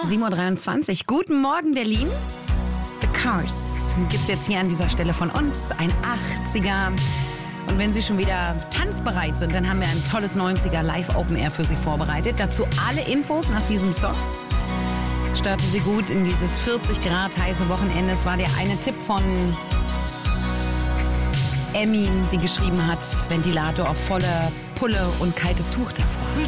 7.23 Uhr. Guten Morgen, Berlin. The Cars gibt's jetzt hier an dieser Stelle von uns. Ein 80er. Und wenn Sie schon wieder tanzbereit sind, dann haben wir ein tolles 90er Live Open Air für Sie vorbereitet. Dazu alle Infos nach diesem Song. Starten Sie gut in dieses 40 Grad heiße Wochenende. Es war der eine Tipp von Emmy, die geschrieben hat, Ventilator auf volle Pulle und kaltes Tuch davor.